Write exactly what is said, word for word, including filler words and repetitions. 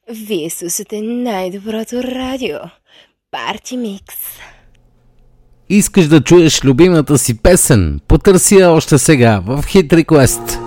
Вие слушате най-доброто радио. Парти Микс. Искаш да чуеш любимата си песен? Потърси я още сега в Hit Request.